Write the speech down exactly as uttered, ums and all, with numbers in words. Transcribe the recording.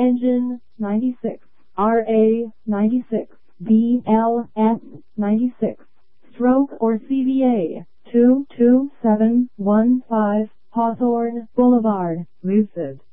Engine ninety-six, R A ninety-six, B L S ninety-six, stroke or C V A two two seven one five, Hawthorne Boulevard, Lucid.